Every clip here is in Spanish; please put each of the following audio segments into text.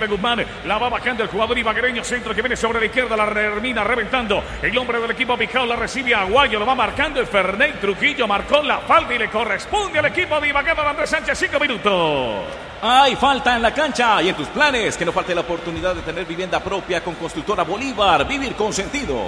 Felipe Guzmán. La va bajando el jugador ibaguereño. Centro que viene sobre la izquierda. La termina reventando. El hombre del equipo Pijao la recibe Aguayo. Lo va marcando. El Ferney Trujillo marcó la falta y le corresponde al equipo de Ibagué de Andrés Sánchez. 5 minutos. Hay falta en la cancha y en tus planes. Que no falte la oportunidad de tener vivienda propia con Constructora Bolívar. Vivir con sentido.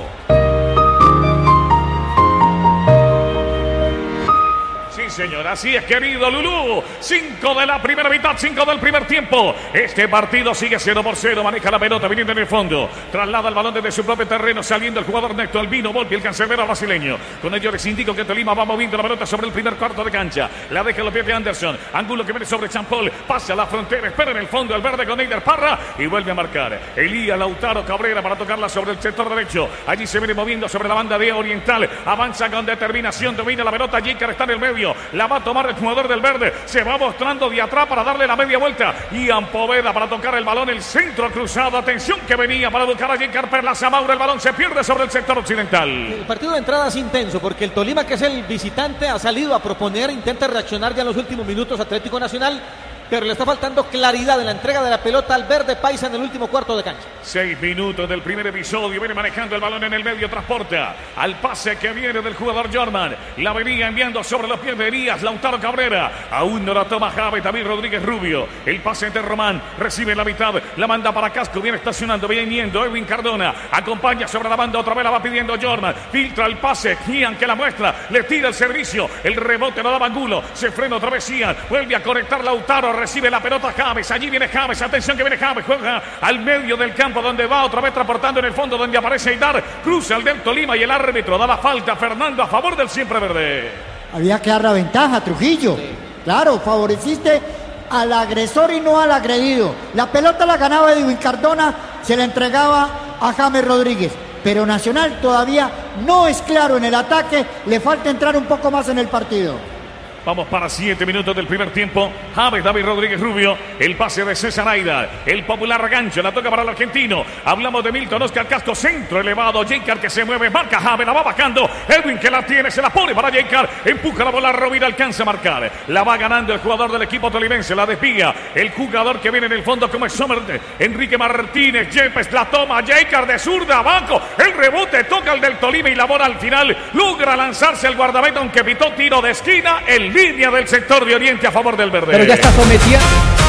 Sí, señor, así es, querido Lulú. 5 de la primera mitad, 5 del primer tiempo. Este partido sigue 0-0. Maneja la pelota viniendo en el fondo. Traslada el balón desde su propio terreno, saliendo el jugador Neto Albino Volpi, el cancerbero brasileño. Con ello les indico que Tolima va moviendo la pelota sobre el primer cuarto de cancha. La deja en los pies de Anderson. Ángulo que viene sobre Champol. Pasa la frontera, espera en el fondo el verde con Eider Parra y vuelve a marcar. Elías Lautaro Cabrera para tocarla sobre el sector derecho. Allí se viene moviendo sobre la banda de Oriental. Avanza con determinación, domina la pelota. Jicar está en el medio. La va a tomar el jugador del verde. Se va mostrando de atrás para darle la media vuelta. Ian Poveda para tocar el balón. El centro cruzado. Atención que venía para buscar a Jicar Perla Zamaura. El balón se pierde sobre el sector occidental. El partido de entrada es intenso porque el Tolima, que es el visitante, ha salido a proponer, intenta reaccionar ya en los últimos minutos Atlético Nacional, pero le está faltando claridad en la entrega de la pelota al verde paisa en el último cuarto de cancha. 6 minutos del primer episodio. Viene manejando el balón en el medio. Transporta al pase que viene del jugador Jorman. La venía enviando sobre los pies de Elías Lautaro Cabrera. Aún no la toma Javi David Rodríguez Rubio. El pase de Román. Recibe la mitad. La manda para Casco. Viene estacionando. Viene viniendo Edwin Cardona. Acompaña sobre la banda. Otra vez la va pidiendo Jorman. Filtra el pase. Ian que la muestra. Le tira el servicio. El rebote lo daba Angulo. Se frena otra vez Ian. Vuelve a conectar Lautaro. Recibe la pelota James, allí viene James, atención que viene James, juega al medio del campo donde va otra vez transportando en el fondo donde aparece Aidar, cruza el del Tolima y el árbitro da la falta, Fernando, a favor del siempre verde. Había que dar la ventaja, Trujillo. Sí. Claro, favoreciste al agresor y no al agredido. La pelota la ganaba Edwin Cardona, se la entregaba a James Rodríguez. Pero Nacional todavía no es claro en el ataque, le falta entrar un poco más en el partido. Vamos para 7 minutos del primer tiempo. James David Rodríguez Rubio. El pase de César Aida. El popular gancho. La toca para el argentino. Hablamos de Milton Oscar Casco. Centro elevado. Jicar que se mueve. Marca James. La va bajando. Edwin que la tiene. Se la pone para Jicar. Empuja la bola. Rovira alcanza a marcar. La va ganando el jugador del equipo tolimense. La desvía. El jugador que viene en el fondo como es Sommer. Enrique Martínez. Yepes la toma. Jicar de zurda abajo. El rebote toca el del Tolima y la bola al final. Logra lanzarse el guardameta aunque pitó tiro de esquina. Línea del sector de Oriente a favor del verde. Pero ya está sometiendo.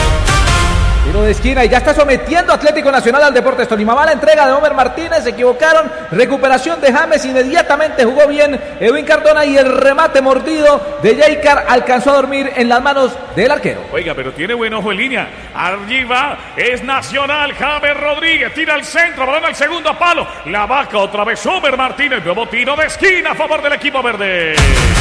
Tiro de esquina y ya está sometiendo Atlético Nacional al Deportes Tolima. Mala entrega de Homer Martínez, se equivocaron. Recuperación de James, inmediatamente jugó bien Edwin Cardona y el remate mordido de Jicar alcanzó a dormir en las manos del arquero. Oiga, pero tiene buen ojo en línea. Arriba es Nacional. James Rodríguez tira al centro, balón al segundo palo. La baja otra vez Homer Martínez. Nuevo tiro de esquina a favor del equipo verde.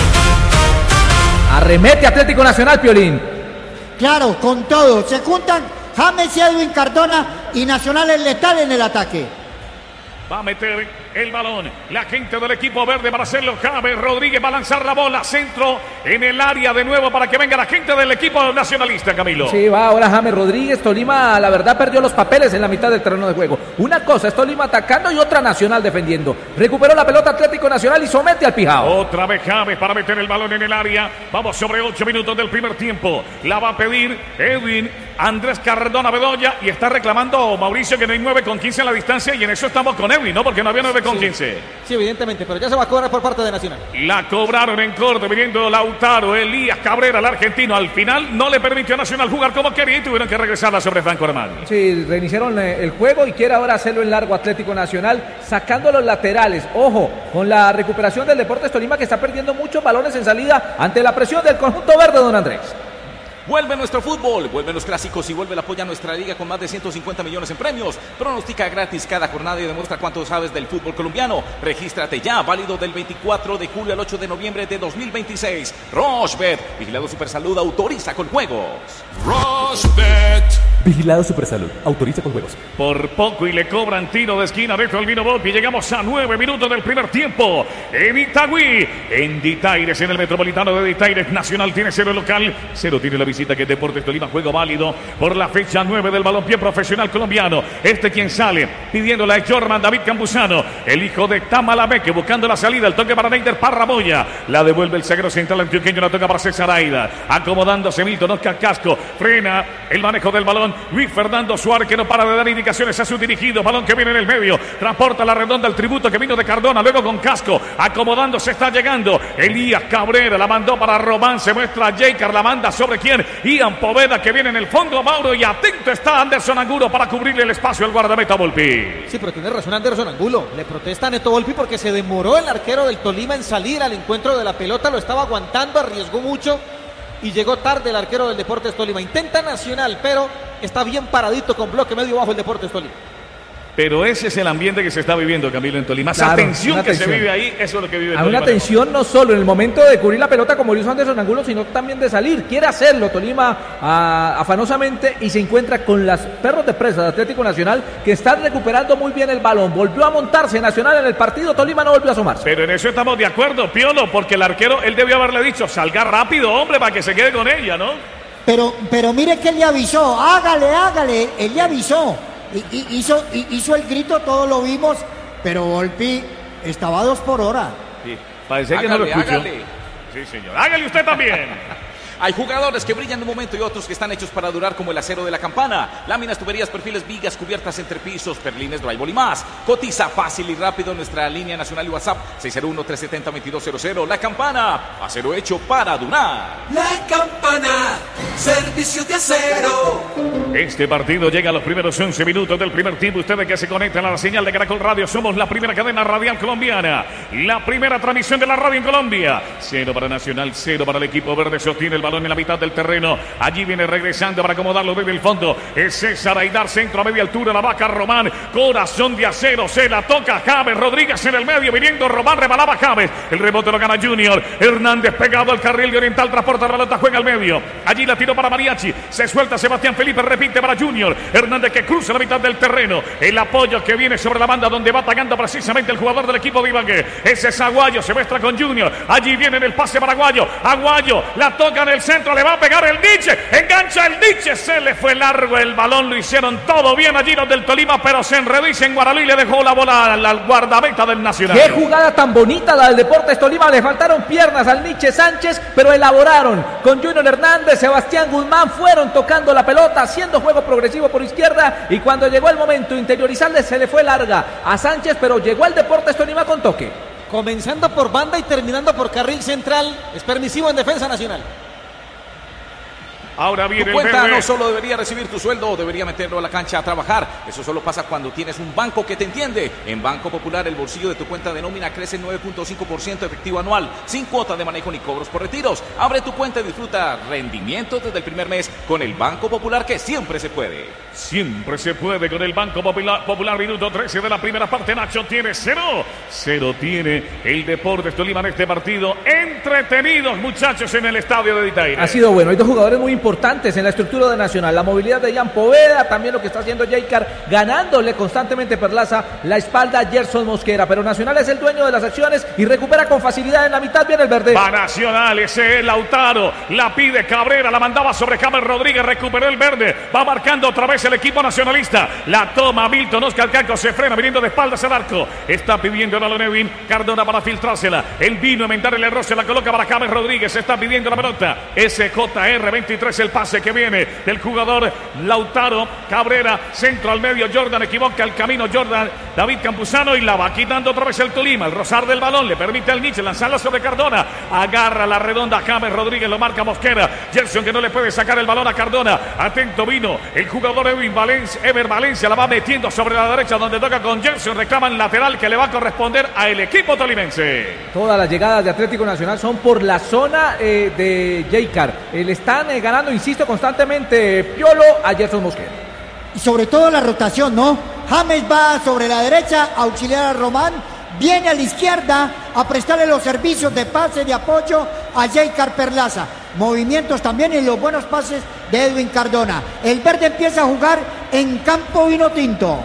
Arremete Atlético Nacional, Piolín. Claro, con todo. Se juntan James y Edwin Cardona y Nacional es letal en el ataque. Va a meter el balón la gente del equipo verde para hacerlo. James Rodríguez va a lanzar la bola. Centro en el área de nuevo para que venga la gente del equipo nacionalista, Camilo. Sí, va ahora James Rodríguez. Tolima, la verdad, perdió los papeles en la mitad del terreno de juego. Una cosa es Tolima atacando y otra Nacional defendiendo. Recuperó la pelota Atlético Nacional y somete al Pijao. Otra vez James para meter el balón en el área. Vamos sobre 8 minutos del primer tiempo. La va a pedir Edwin Andrés Cardona Bedoya y está reclamando Mauricio que no hay 9,15 en la distancia y en eso estamos con Edwin, ¿no? Porque no había 9,15. Sí, evidentemente, pero ya se va a cobrar por parte de Nacional. La cobraron en corte, viniendo Lautaro, Elías Cabrera, el argentino. Al final no le permitió a Nacional jugar como quería y tuvieron que regresarla sobre Franco Armani. Sí, reiniciaron el juego y quiere ahora hacerlo en largo Atlético Nacional, sacando los laterales. Ojo, con la recuperación del Deportes Tolima que está perdiendo muchos balones en salida ante la presión del conjunto verde, don Andrés. Vuelve nuestro fútbol, vuelven los clásicos y vuelve el apoyo a nuestra liga con más de 150 millones en premios. Pronostica gratis cada jornada y demuestra cuánto sabes del fútbol colombiano. Regístrate ya, válido del 24 de julio al 8 de noviembre de 2026. Rochebet, Vigilado Supersalud, autoriza con juegos. Rochebet. Vigilado Supersalud, autoriza con juegos. Por poco y le cobran tiro de esquina de Albino Volpi. Llegamos a 9 minutos del primer tiempo. En Itagüí, en Ditaires, en el Metropolitano de Ditaires. Nacional tiene 0 local, 0 tiene la visita que Deportes Tolima. Juego válido por la fecha 9 del balompié profesional colombiano. Quien sale pidiéndola es Jorman David Campuzano, el hijo de Tamalameque, buscando la salida. El toque para Neider Parraboya. La devuelve el zaguero central antioqueño. La toca para César Aida. Acomodándose Milton Oscar Casco. Frena el manejo del balón. Luis Fernando Suárez, que no para de dar indicaciones a su dirigido. Balón que viene en el medio. Transporta la redonda el tributo que vino de Cardona. Luego con Casco. Acomodándose está llegando. Elías Cabrera la mandó para Román. Se muestra Jeicar. La manda sobre quién. Ian Poveda que viene en el fondo. Mauro. Y atento está Anderson Angulo para cubrirle el espacio al guardameta Volpi. Sí, pero tiene razón Anderson Angulo. Le protesta a Neto Volpi porque se demoró el arquero del Tolima en salir al encuentro de la pelota. Lo estaba aguantando. Arriesgó mucho. Y llegó tarde el arquero del Deportes Tolima. Intenta Nacional, pero está bien paradito con bloque medio bajo el Deportes Tolima. Pero ese es el ambiente que se está viviendo, Camilo, en Tolima. Esa tensión que se vive ahí, eso es lo que vive Hay Tolima. una tensión no solo en el momento de cubrir la pelota como lo hizo Anderson Angulo, sino también de salir. Quiere hacerlo Tolima afanosamente y se encuentra con los perros de presa de Atlético Nacional que están recuperando muy bien el balón. Volvió a montarse Nacional en el partido, Tolima no volvió a asomarse. Pero en eso estamos de acuerdo, Piolo, porque el arquero, él debió haberle dicho, salga rápido, hombre, para que se quede con ella, ¿no? Pero mire que él le avisó, hágale, él le avisó. Hizo el grito, todos lo vimos, pero Volpi estaba a 2 por hora. Sí, parece que no lo escuchó. Sí, señor. Hágale usted también. Hay jugadores que brillan de un momento y otros que están hechos para durar como el acero de la campana. Láminas, tuberías, perfiles, vigas, cubiertas, entrepisos, perlines, drywall y más. Cotiza fácil y rápido en nuestra línea nacional y WhatsApp 601-370-2200. La Campana, acero hecho para durar. La Campana, servicios de acero. Este partido llega a los primeros 11 minutos del primer tiempo. Ustedes que se conectan a la señal de Caracol Radio, somos la primera cadena radial colombiana. La primera transmisión de la radio en Colombia. 0 para Nacional, 0 para el equipo verde. Sostiene el balón en la mitad del terreno. Allí viene regresando para acomodarlo desde el fondo. Es César Aidar, centro a media altura. La vaca Román, corazón de acero. Se la toca James Rodríguez en el medio. Viniendo Román, rebalaba James. El rebote lo gana Junior. Hernández pegado al carril de Oriental. Transporta la pelota, juega al medio. Allí la tiró para Mariachi. Se suelta Sebastián Felipe, repite para Junior. Hernández que cruza la mitad del terreno. El apoyo que viene sobre la banda donde va atacando precisamente el jugador del equipo de Ibagué. Ese es Aguayo. Se muestra con Junior. Allí viene en el pase para Aguayo. Aguayo la toca en el centro, le va a pegar el Diche, engancha el Diche, se le fue largo el balón, lo hicieron todo bien allí los del Tolima, pero se enredó y se enguaraló y le dejó la bola al guardameta del Nacional. Qué jugada tan bonita la del Deportes Tolima, le faltaron piernas al Nietzsche Sánchez, pero elaboraron con Junior Hernández, Sebastián Guzmán, fueron tocando la pelota, haciendo juego progresivo por izquierda, y cuando llegó el momento interiorizarle se le fue larga a Sánchez, pero llegó al Deportes Tolima con toque. Comenzando por banda y terminando por carril central, es permisivo en defensa nacional. Ahora viene tu cuenta el verde. no solo debería recibir tu sueldo, debería meterlo a la cancha a trabajar. Eso solo pasa cuando tienes un banco que te entiende. En Banco Popular el bolsillo de tu cuenta de nómina crece 9.5% efectivo anual, sin cuota de manejo ni cobros por retiros. Abre tu cuenta y disfruta rendimientos desde el primer mes con el Banco Popular, que siempre se puede. Siempre se puede con el Banco Popular. Minuto 13 de la primera parte. Nacho tiene 0 tiene el Deportes Tolima en este partido. Entretenidos, muchachos, en el estadio de Ditaire. Ha sido bueno, hay dos jugadores muy importantes en la estructura de Nacional, la movilidad de Ian Poveda, también lo que está haciendo Jeicar, ganándole constantemente Perlaza la espalda a Gerson Mosquera, pero Nacional es el dueño de las acciones y recupera con facilidad en la mitad, viene el verde. Va Nacional, ese es Lautaro, la pide Cabrera, la mandaba sobre James Rodríguez, recuperó el verde, va marcando otra vez el equipo nacionalista, la toma Milton, Oscar Canco, se frena viniendo de espaldas al arco, está pidiendo a Nevin, Cardona para filtrársela, el vino a inventar el error, se la coloca para James Rodríguez, está pidiendo la pelota, SJR 23, el pase que viene del jugador Lautaro, Cabrera, centro al medio, Jordan equivoca el camino, Jordan, David Campuzano, y la va quitando otra vez el Tolima, el rozar del balón, le permite al Nietzsche lanzarla sobre Cardona, agarra la redonda James Rodríguez, lo marca Mosquera, Gerson que no le puede sacar el balón a Cardona, atento vino, el jugador Ever Valencia la va metiendo sobre la derecha donde toca con Gerson, reclaman lateral que le va a corresponder al equipo tolimense. Todas las llegadas de Atlético Nacional son por la zona de Jeicar, le están ganando, insisto, constantemente Piolo a Gerson Mosquera. Y sobre todo la rotación, ¿no? James va sobre la derecha a auxiliar a Román, viene a la izquierda a prestarle los servicios de pase, de apoyo a Jeicar Perlaza. Movimientos también en los buenos pases de Edwin Cardona. El verde empieza a jugar en campo vino tinto.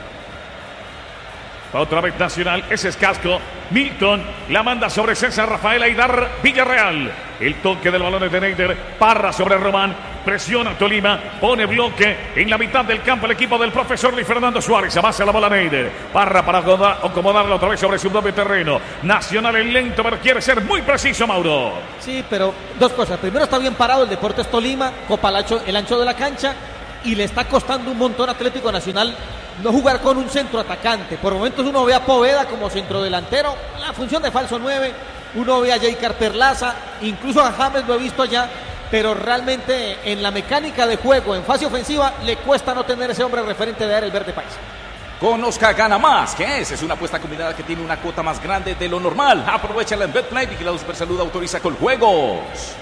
Otra vez Nacional, ese es Casco. Milton la manda sobre César Rafael Aidar Villarreal. El toque del balón es de Neider. Parra sobre Román. Presiona Tolima. Pone bloque en la mitad del campo el equipo del profesor Luis Fernando Suárez. Avance la bola Neider. Parra para acomodarla otra vez sobre su propio terreno. Nacional es lento, pero quiere ser muy preciso, Mauro. Sí, pero dos cosas. Primero, está bien parado el Deportes Tolima. Copa el ancho de la cancha. y le está costando un montón a Atlético Nacional no jugar con un centro atacante. Por momentos uno ve a Poveda como centrodelantero, la función de falso 9, uno ve a Jeicar Perlaza, incluso a James lo he visto allá, pero realmente en la mecánica de juego, en fase ofensiva, le cuesta no tener ese hombre referente de área, el verde paisa. Conozca Gana Más, que es una apuesta combinada que tiene una cuota más grande de lo normal. Aprovechala en Betplay, vigilado Supersalud, autoriza con juegos.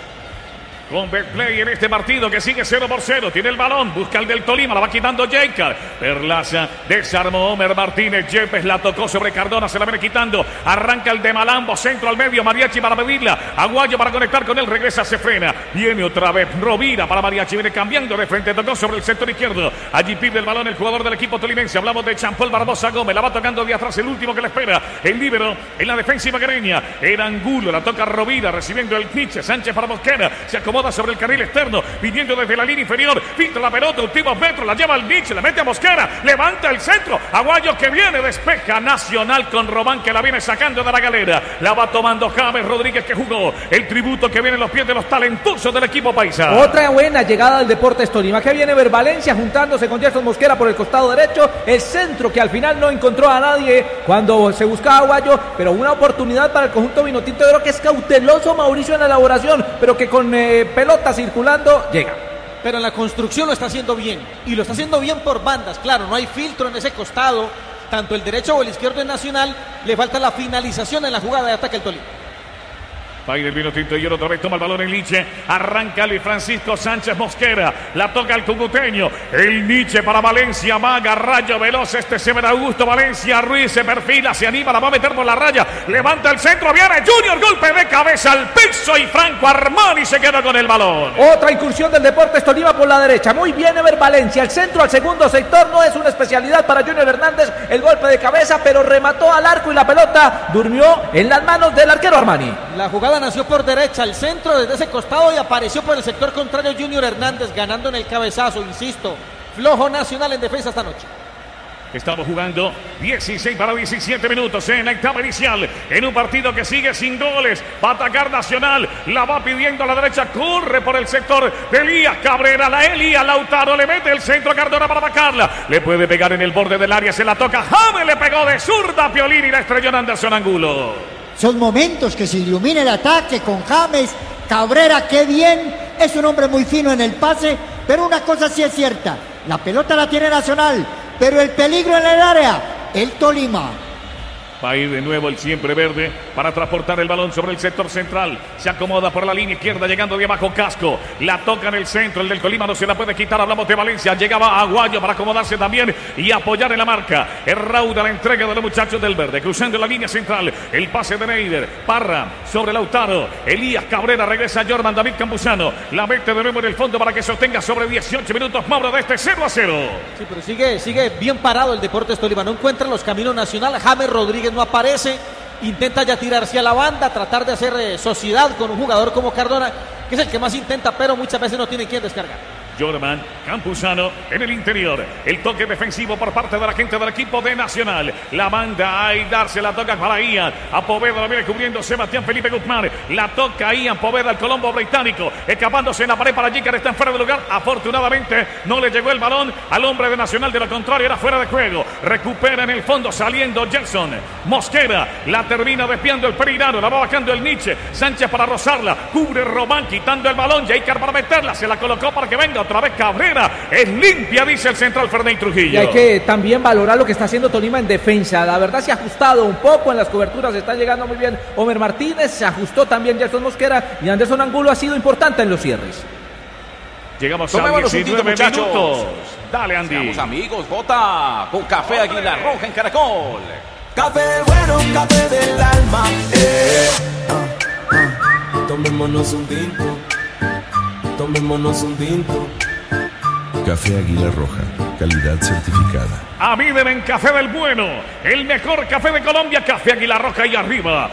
Con Betplay en este partido que sigue 0-0. Tiene el balón, busca el del Tolima, la va quitando Jeicar. Perlaza, desarmó Homer Martínez. Yepes la tocó sobre Cardona, se la viene quitando. Arranca el de Malambo, centro al medio. Mariachi para pedirla. Aguayo para conectar con él, regresa, se frena. Viene otra vez Rovira para Mariachi, viene cambiando de frente. Tocó sobre el sector izquierdo. Allí pide el balón el jugador del equipo tolimense. Hablamos de Champol Barbosa Gómez. La va tocando de atrás, el último que le espera. El líbero en la defensiva guereña. Era Angulo, la toca Rovira, recibiendo el Nietzsche. Sánchez para Mosquera. Se acomoda sobre el carril externo, viniendo desde la línea inferior, filtra la pelota, últimos metros, la lleva al Nietzsche, la mete a Mosquera, levanta el centro, Aguayo que viene, despeja Nacional con Román que la viene sacando de la galera, la va tomando James Rodríguez que jugó, el tributo que viene en los pies de los talentosos del equipo paisa. Otra buena llegada del Deportes Tolima, que viene Valencia juntándose con Gerson Mosquera por el costado derecho, el centro que al final no encontró a nadie cuando se buscaba Aguayo, pero una oportunidad para el conjunto vinotinto. Yo creo que es cauteloso Mauricio en la elaboración, pero que con pelota circulando llega. Pero en la construcción lo está haciendo bien, y lo está haciendo bien por bandas, claro, no hay filtro en ese costado, tanto el derecho o el izquierdo de Nacional, le falta la finalización en la jugada de ataque al Tolima. Va a ir el vinotinto y otra vez toma el balón en Liche. Arranca Luis Francisco Sánchez Mosquera. La toca el cucuteño. El Nietzsche para Valencia. Maga, rayo veloz. Se ve Augusto Valencia. Ruiz se perfila, se anima, la va a meter por la raya. Levanta el centro. Viene Junior. Golpe de cabeza al piso. Y Franco Armani se queda con el balón. Otra incursión del Deportes Tolima por la derecha. Muy bien Ever Valencia. El centro al segundo sector. No es una especialidad para Junior Hernández. El golpe de cabeza, pero remató al arco y la pelota durmió en las manos del arquero Armani. La jugada nació por derecha, el centro desde ese costado y apareció por el sector contrario Junior Hernández ganando en el cabezazo, insisto, flojo Nacional en defensa esta noche. Estamos jugando 16 para 17 minutos en la etapa inicial, en un partido que sigue sin goles. Va a atacar Nacional, la va pidiendo a la derecha, corre por el sector de Elías Cabrera, la Elías Lautaro, le mete el centro a Cardona para vacarla, le puede pegar en el borde del área, se la toca James, le pegó de zurda a Piolín y la estrelló en Anderson Angulo. Son momentos que se ilumina el ataque con James. Cabrera, qué bien, es un hombre muy fino en el pase, pero una cosa sí es cierta, la pelota la tiene Nacional, pero el peligro en el área, el Tolima. Va a ir de nuevo el siempre verde para transportar el balón sobre el sector central. Se acomoda por la línea izquierda, llegando de abajo Casco. La toca en el centro, el del Tolima no se la puede quitar. Hablamos de Valencia, llegaba Aguayo para acomodarse también y apoyar en la marca. Es rauda la entrega de los muchachos del verde, cruzando la línea central. El pase de Neider, Parra sobre Lautaro. Elías Cabrera, regresa Jordan David Campuzano. La mete de nuevo en el fondo para que sostenga sobre 18 minutos Mauro de este 0-0. Sí, pero sigue bien parado el Deportes Tolima. No encuentra los caminos Nacional. James Rodríguez no aparece, intenta ya tirarse a la banda, tratar de hacer sociedad con un jugador como Cardona, que es el que más intenta, pero muchas veces no tiene quien descargar. Jordan Campuzano en el interior. El toque defensivo por parte de la gente del equipo de Nacional. La manda a Aidar, se la toca para Ian. A Poveda la viene cubriendo Sebastián Felipe Guzmán. La toca Ian Poveda, el colombo británico. Escapándose en la pared para Jeicar, está en fuera de lugar. Afortunadamente no le llegó el balón al hombre de Nacional. De lo contrario era fuera de juego. Recupera en el fondo saliendo Gerson Mosquera. La termina desviando el Pereirano. La va bajando el Nietzsche. Sánchez para rozarla. Cubre Román quitando el balón. Jeicar para meterla. Se la colocó para que venga otra vez Cabrera. Es limpia, dice el central Fernández Trujillo. Y hay que también valorar lo que está haciendo Tolima en defensa. La verdad se ha ajustado un poco en las coberturas. Está llegando muy bien Homer Martínez. Se ajustó también Gerson Mosquera. Y Anderson Angulo ha sido importante en los cierres. Llegamos a 19 minutos. Dale, Andy. Seamos amigos, vota con Café Águila Roja en Caracol. Café bueno, café del alma. Tomémonos un tinto. Tomémonos un tinto. Café Águila Roja, calidad certificada. Aviven en Café del Bueno, el mejor café de Colombia, Café Águila Roja, y arriba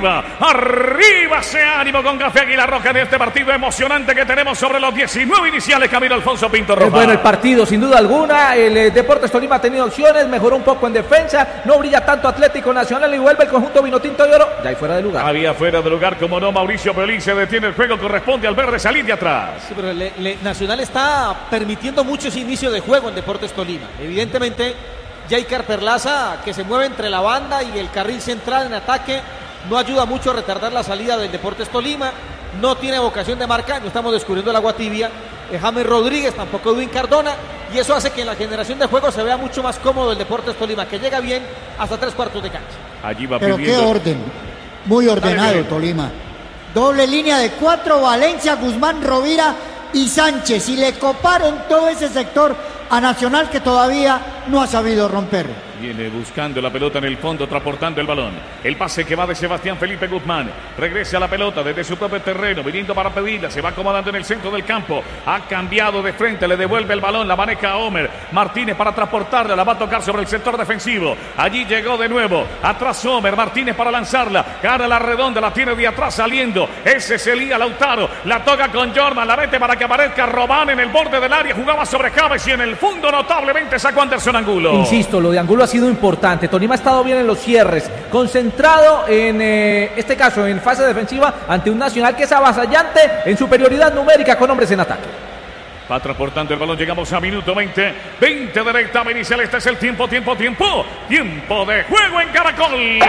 ese ánimo con Café Águila Roja en este partido emocionante que tenemos sobre los 19 iniciales. Camilo Alfonso Pinto Roja. Es bueno el partido, sin duda alguna. El Deportes Tolima ha tenido opciones, mejoró un poco en defensa, no brilla tanto Atlético Nacional y vuelve el conjunto vinotinto de oro. Ya hay fuera de lugar. Había fuera de lugar, como no, Mauricio Pelín se detiene el juego, corresponde al verde salir de atrás. Sí, pero Nacional está permitiendo mucho ese inicio de juego en Deportes Tolima. Evidentemente, Jaicar Perlaza, que se mueve entre la banda y el carril central en ataque, no ayuda mucho a retardar la salida del Deportes Tolima. No tiene vocación de marca, no estamos descubriendo el agua tibia. James Rodríguez, tampoco Edwin Cardona, y eso hace que en la generación de juego se vea mucho más cómodo el Deportes Tolima, que llega bien hasta 3/4 de cancha. Allí va pero pidiendo... qué orden, muy ordenado Tolima. Doble línea de 4, Valencia, Guzmán, Rovira y Sánchez, y le coparon todo ese sector a Nacional, que todavía no ha sabido romper. Viene buscando la pelota en el fondo, transportando el balón. El pase que va de Sebastián Felipe Guzmán. Regresa a la pelota desde su propio terreno, viniendo para pedirla. Se va acomodando en el centro del campo. Ha cambiado de frente, le devuelve el balón. La maneja a Homer Martínez para transportarla. La va a tocar sobre el sector defensivo. Allí llegó de nuevo. Atrás Homer Martínez para lanzarla. Gana la redonda, la tiene de atrás saliendo. Ese es Elías Lautaro. La toca con Jordan. La mete para que aparezca Robán en el borde del área. Jugaba sobre Javes y en el fondo notablemente sacó Anderson Angulo. Insisto, lo de Angulo ha sido importante. Tolima ha estado bien en los cierres, concentrado en este caso en fase defensiva ante un Nacional que es avasallante en superioridad numérica con hombres en ataque. Va transportando el balón, llegamos a minuto 20 de recta inicial. Este es el tiempo de juego en Caracol.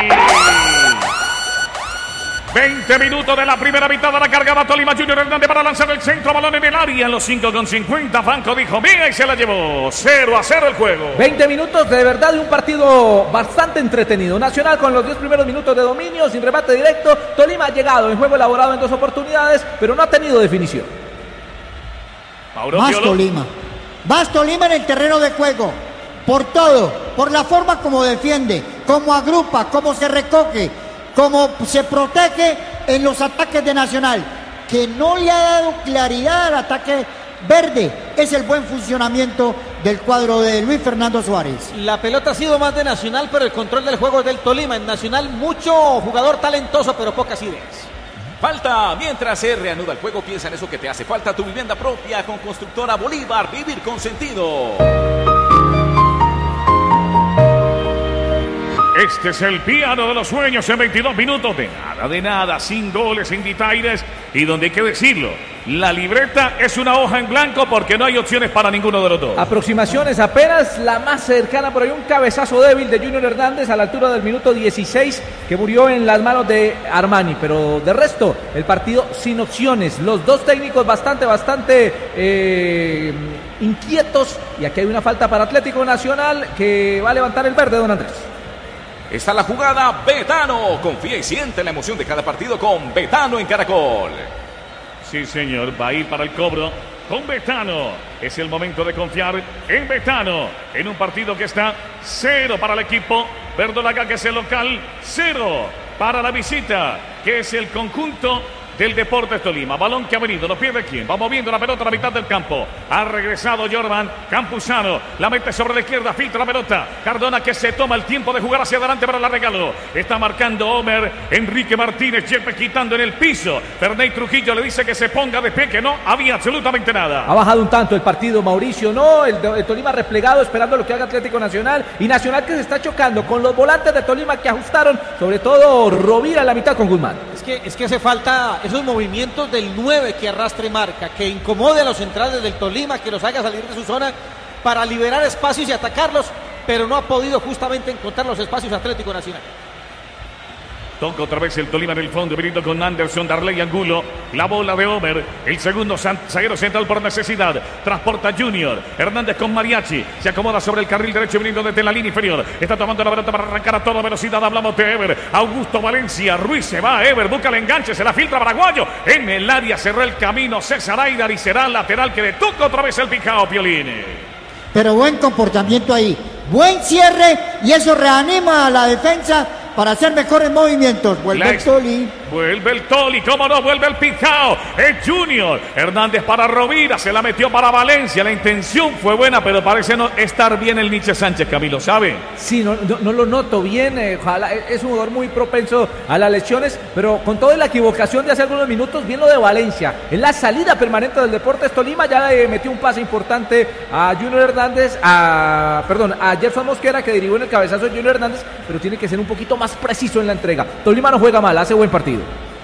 20 minutos de la primera mitad de la cargada. Tolima, Junior Hernández para lanzar el centro, balón en el área en los 5:50. Franco dijo mira y se la llevó. 0-0 el juego. 20 minutos de verdad de un partido bastante entretenido. Nacional con los 10 primeros minutos de dominio, sin remate directo. Tolima ha llegado en juego elaborado en 2 oportunidades, pero no ha tenido definición. Más Tolima en el terreno de juego. Por todo, por la forma como defiende, como agrupa, como se recoge, como se protege en los ataques de Nacional, que no le ha dado claridad al ataque verde. Es el buen funcionamiento del cuadro de Luis Fernando Suárez. La pelota ha sido más de Nacional, pero el control del juego es del Tolima. En Nacional mucho jugador talentoso, pero pocas ideas. Falta, mientras se reanuda el juego, piensa en eso que te hace falta. Tu vivienda propia con Constructora Bolívar, vivir con sentido. Este es el piano de los sueños en 22 minutos. De nada, sin goles, sin detalles. Y donde hay que decirlo, la libreta es una hoja en blanco porque no hay opciones para ninguno de los dos. Aproximaciones apenas, la más cercana por ahí, un cabezazo débil de Junior Hernández a la altura del minuto 16 que murió en las manos de Armani. Pero de resto, el partido sin opciones. Los dos técnicos bastante inquietos. Y aquí hay una falta para Atlético Nacional que va a levantar el verde, don Andrés. Está la jugada, Betano. Confía y siente la emoción de cada partido con Betano en Caracol. Sí, señor, va a ir para el cobro con Betano. Es el momento de confiar en Betano. En un partido que está 0 para el equipo verdolaga, que es el local, 0 para la visita, que es el conjunto del Deportes Tolima. Balón que ha venido, lo pierde quién. Va moviendo la pelota a la mitad del campo. Ha regresado Jordan Campuzano. La mete sobre la izquierda, filtra la pelota. Cardona, que se toma el tiempo de jugar hacia adelante, pero la regaló. Está marcando Homer Enrique Martínez. Yepe quitando en el piso. Ferney Trujillo le dice que se ponga de pie, que no había absolutamente nada. Ha bajado un tanto el partido, Mauricio. No, el Tolima replegado esperando lo que haga Atlético Nacional. Y Nacional que se está chocando con los volantes de Tolima que ajustaron, sobre todo Rovira en la mitad con Guzmán. Es que hace falta esos movimientos del 9 que arrastre marca, que incomode a los centrales del Tolima, que los haga salir de su zona para liberar espacios y atacarlos, pero no ha podido justamente encontrar los espacios Atlético Nacional. Toca otra vez el Tolima en el fondo, veniendo con Anderson, Darley Angulo. La bola de Homer, el segundo zaguero central por necesidad. Transporta Junior Hernández con Mariachi. Se acomoda sobre el carril derecho, viniendo desde la línea inferior. Está tomando la pelota para arrancar a toda velocidad. Hablamos de Ever. Augusto Valencia. Ruiz se va. Ever busca el enganche. Se la filtra Paraguayo. En el área cerró el camino César Aidar y será el lateral que le toca otra vez el picao, Piolín. Pero buen comportamiento ahí. Buen cierre y eso reanima a la defensa para hacer mejores movimientos. Vuelve el Tolima. Vuelve el Toli, cómo no, vuelve el Pijao. Es Junior. Hernández para Rovira, se la metió para Valencia. La intención fue buena, pero parece no estar bien el Nietzsche Sánchez, Camilo, ¿sabe? Sí, no lo noto bien. Ojalá, es un jugador muy propenso a las lesiones, pero con toda la equivocación de hace algunos minutos, bien lo de Valencia. En la salida permanente del Deportes Tolima ya metió un pase importante a Junior Hernández, a Gerson Mosquera, que derivó en el cabezazo de Junior Hernández, pero tiene que ser un poquito más preciso en la entrega. Tolima no juega mal, hace buen partido.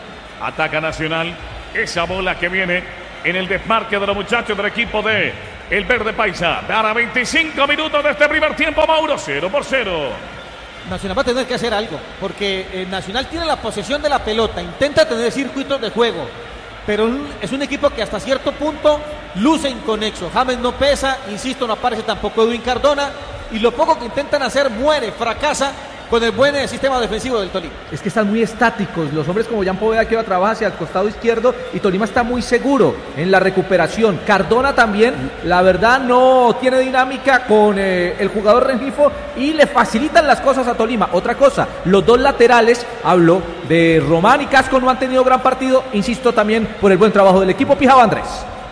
Ataca Nacional, esa bola que viene en el desmarque de los muchachos del equipo de el Verde Paisa. Dará 25 minutos de este primer tiempo, Mauro, 0-0. Nacional va a tener que hacer algo, porque Nacional tiene la posesión de la pelota, intenta tener circuitos de juego, pero es un equipo que hasta cierto punto luce inconexo. James no pesa, insisto, no aparece tampoco Edwin Cardona, y lo poco que intentan hacer muere, fracasa con el buen sistema defensivo del Tolima. Es que están muy estáticos, los hombres como Jan Poveda, que va a trabajar hacia el costado izquierdo, y Tolima está muy seguro en la recuperación. Cardona también, la verdad, no tiene dinámica con el jugador Rengifo y le facilitan las cosas a Tolima. Otra cosa, los dos laterales, hablo de Román y Casco, no han tenido gran partido, insisto también por el buen trabajo del equipo. Pijao Andrés.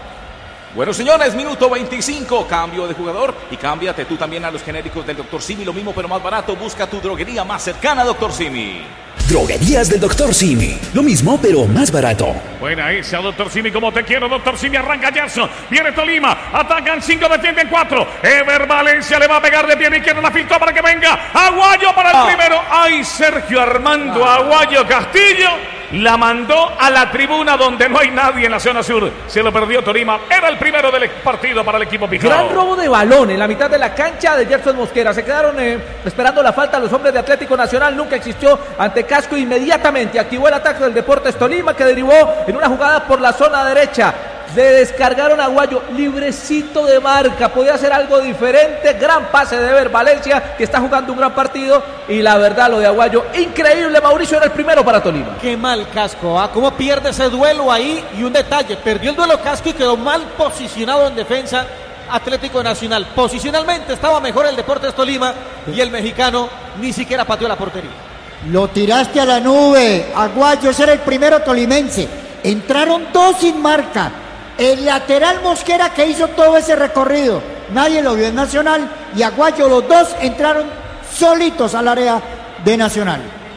Bueno, señores, minuto 25, cambio de jugador y cámbiate tú también a los genéricos del Dr. Simi, lo mismo pero más barato. Busca tu droguería más cercana, Dr. Simi. Droguerías del Dr. Simi, lo mismo pero más barato. Buena esa, Dr. Simi, como te quiero, Dr. Simi. Arranca Gerson, viene Tolima, atacan 5, defienden 4. Ever Valencia le va a pegar de pie izquierda, la filtró para que venga Aguayo para el primero. ¡Ay, Sergio Armando Aguayo Castillo! La mandó a la tribuna donde no hay nadie en la zona sur. Se lo perdió Tolima. Era el primero del partido para el equipo Pijao. Gran robo de balón en la mitad de la cancha de Gerson Mosquera. Se quedaron esperando la falta los hombres de Atlético Nacional. Nunca existió ante Casco. Inmediatamente activó el ataque del Deportes Tolima, que derivó en una jugada por la zona derecha. Le descargaron a Aguayo, librecito de marca, podía hacer algo diferente. Gran pase de Ever Valencia, que está jugando un gran partido. Y la verdad, lo de Aguayo, increíble. Mauricio, era el primero para Tolima. Qué mal Casco, cómo pierde ese duelo ahí. Y un detalle, perdió el duelo Casco y quedó mal posicionado en defensa Atlético Nacional. Posicionalmente estaba mejor el Deportes Tolima y el mexicano ni siquiera pateó la portería. Lo tiraste a la nube, Aguayo. Ese era el primero tolimense. Entraron dos sin marca. El lateral Mosquera, que hizo todo ese recorrido, nadie lo vio en Nacional, y Aguayo, los dos entraron solitos al área de Nacional.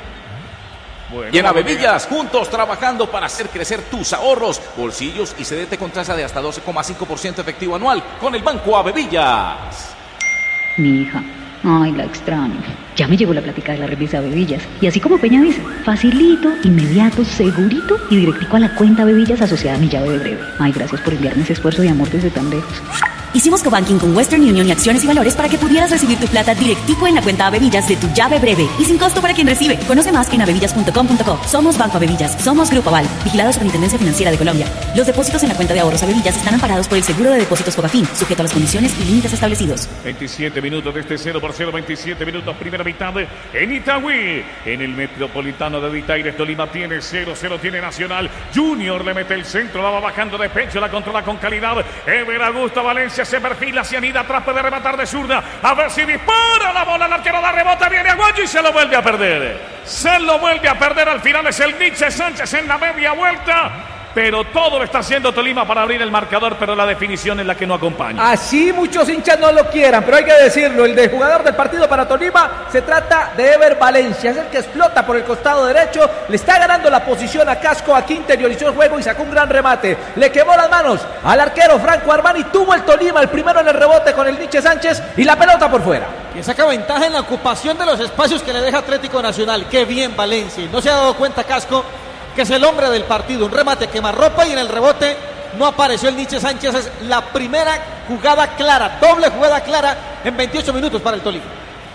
Bueno, y en Avevillas, juntos trabajando para hacer crecer tus ahorros, bolsillos y cedete con tasa de hasta 12,5% efectivo anual con el Banco Avevillas. Mi hija, ay, la extraño. Ya me llegó la plática de la represa Avevillas. Y así como Peña dice, facilito, inmediato, segurito y directico a la cuenta Avevillas asociada a mi llave de breve. Ay, gracias por enviarme ese esfuerzo de amor desde tan lejos. Hicimos cobanking con Western Union y Acciones y Valores para que pudieras recibir tu plata directico en la cuenta Avevillas de tu llave breve y sin costo para quien recibe. Conoce más en avevillas.com.co. Somos Banco Avevillas, somos Grupo Aval, vigilado Superintendencia Financiera de Colombia. Los depósitos en la cuenta de ahorros Avevillas están amparados por el Seguro de Depósitos Fogafín, sujeto a las condiciones y límites establecidos. 27 minutos de este 0-0, 27 minutos, primera mitad en Itagüí. En el Metropolitano de Vitaires, Tolima tiene 0-0, tiene Nacional. Junior le mete el centro, la va bajando de pecho, la controla con calidad. Ever Augusto Valencia se perfila, se anida atrás, puede rematar de zurda, a ver si dispara la bola, el arquero da rebota, viene Aguayo y se lo vuelve a perder. Se lo vuelve a perder, al final es el Nietzsche Sánchez en la media vuelta. Pero todo lo está haciendo Tolima para abrir el marcador, pero la definición es la que no acompaña. Así muchos hinchas no lo quieran, pero hay que decirlo, el de jugador del partido para Tolima se trata de Ever Valencia, es el que explota por el costado derecho, le está ganando la posición a Casco, aquí interiorizó el juego y sacó un gran remate, le quemó las manos al arquero Franco Armani, tuvo el Tolima el primero en el rebote con el Nietzsche Sánchez y la pelota por fuera. Que saca ventaja en la ocupación de los espacios que le deja Atlético Nacional. Qué bien Valencia, no se ha dado cuenta Casco que es el hombre del partido, un remate quemarropa y en el rebote no apareció el Nietzsche Sánchez. Es la primera jugada clara, doble jugada clara en 28 minutos para el Tolima.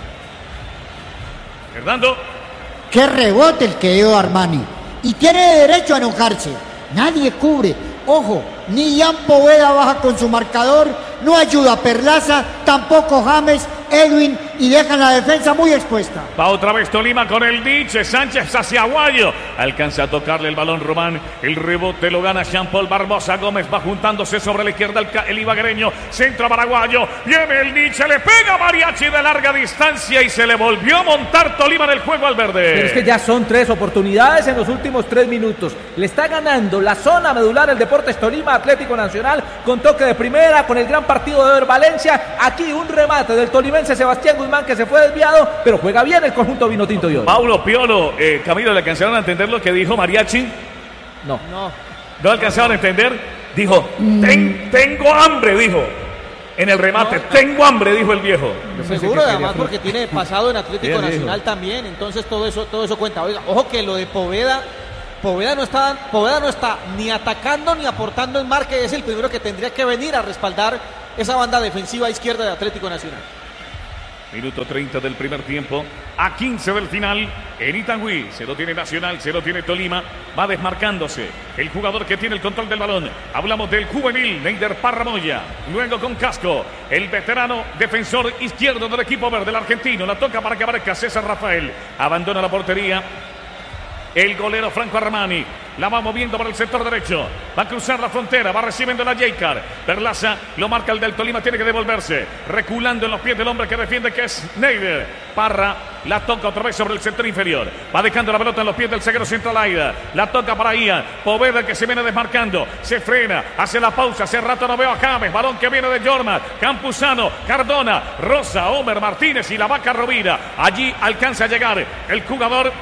Fernando. Qué rebote el que dio Armani, y tiene derecho a enojarse, nadie cubre. Ojo, ni Jan Poveda baja con su marcador, no ayuda a Perlaza, tampoco James. Edwin y dejan la defensa muy expuesta. Va otra vez Tolima con el diche. Sánchez hacia Aguayo. Alcanza a tocarle el balón Román. El rebote lo gana Jean-Paul Barbosa. Gómez va juntándose sobre la izquierda el ibaguereño. Centro paraguayo. Viene el diche. Le pega Mariachi de larga distancia y se le volvió a montar Tolima en el juego al verde. Pero es que ya son 3 oportunidades en los últimos 3 minutos. Le está ganando la zona medular el Deportes Tolima Atlético Nacional con toque de primera, con el gran partido de Ever Valencia. Aquí un remate del tolimense Sebastián Guzmán que se fue desviado, pero juega bien el conjunto vinotinto de hoy. Paulo Piolo, Camilo, ¿le alcanzaron a entender lo que dijo Mariachi? ¿No alcanzaron a entender? Dijo, tengo hambre, dijo. En el remate, tengo hambre, dijo el viejo. Seguro, además porque tiene pasado en Atlético Nacional también, entonces todo eso cuenta. Oiga, ojo que lo de Poveda no está ni atacando ni aportando en marca, es el primero que tendría que venir a respaldar esa banda defensiva izquierda de Atlético Nacional. Minuto 30 del primer tiempo, a 15 del final, en Itagüí. Se lo tiene Nacional, se lo tiene Tolima. Va desmarcándose el jugador que tiene el control del balón. Hablamos del juvenil, Neider Parramoya. Luego con Casco, el veterano defensor izquierdo del equipo verde, el argentino. La toca para que aparezca César Rafael. Abandona la portería el golero Franco Armani. La va moviendo para el sector derecho. Va a cruzar la frontera. Va recibiendo la Jaycar. Perlaza lo marca el del Tolima. Tiene que devolverse. Reculando en los pies del hombre que defiende, que es Neider. Parra la toca otra vez sobre el sector inferior. Va dejando la pelota en los pies del zaguero central Aida. La toca para Ian. Poveda que se viene desmarcando. Se frena. Hace la pausa. Hace rato no veo a James. Balón que viene de Jorma. Campuzano. Cardona. Rosa. Homer Martínez y la Vaca Rovira. Allí alcanza a llegar el jugador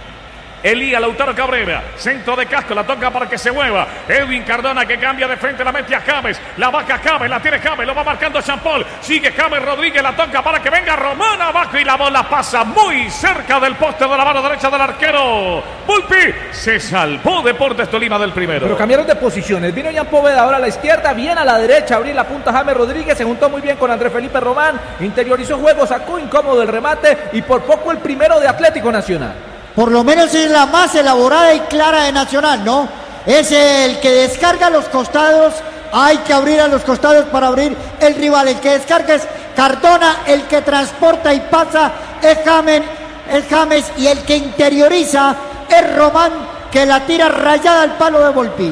Elías Lautaro Cabrera, centro de Casco, la toca para que se mueva. Edwin Cardona que cambia de frente, la mete a James. La vaca James, la tiene James, lo va marcando Jean-Paul. Sigue James Rodríguez, la toca para que venga Román abajo y la bola pasa muy cerca del poste de la mano derecha del arquero. Volpi se salvó Deportes Tolima del primero. Pero cambiaron de posiciones. Vino Jan Poveda ahora a la izquierda, bien a la derecha, abrir la punta James Rodríguez, se juntó muy bien con Andrés Felipe Román, interiorizó juego, sacó incómodo el remate y por poco el primero de Atlético Nacional. Por lo menos es la más elaborada y clara de Nacional, ¿no? Es el que descarga los costados. Hay que abrir a los costados para abrir el rival. El que descarga es Cardona, el que transporta y pasa es James y el que interioriza es Román, que la tira rayada al palo de Volpi.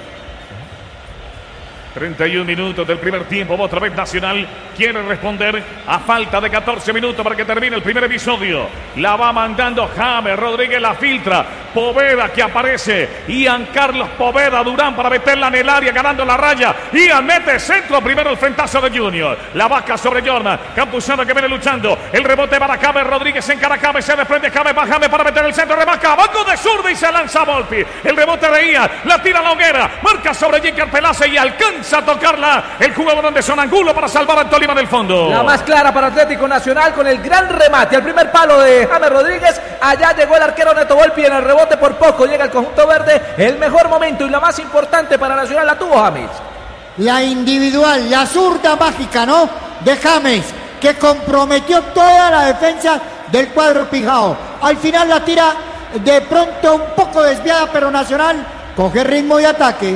31 minutos del primer tiempo. Otra vez Nacional quiere responder a falta de 14 minutos para que termine el primer episodio. La va mandando James Rodríguez, la filtra. Poveda que aparece. Ian Carlos Poveda Durán para meterla en el área, ganando la raya. Ian mete centro. Primero el frentazo de Junior. La vaca sobre Jordan. Campuzano que viene luchando. El rebote para James Rodríguez. Encara James. Se desprende James. Va James para meter el centro. Remarca. Banco de zurda y se lanza Volpi. El rebote de Ian. La tira a la hoguera. Marca sobre J.K. Pelaza y alcanza a tocarla el jugador de Sonangulo para salvar al Tolima del fondo. La más clara para Atlético Nacional con el gran remate al primer palo de James Rodríguez. Allá llegó el arquero Neto Volpi en el rebote, por poco llega el conjunto verde. El mejor momento y la más importante para Nacional la tuvo James. La individual, la zurda mágica, ¿no? De James, que comprometió toda la defensa del cuadro pijao. Al final la tira de pronto un poco desviada, pero Nacional coge ritmo de ataque.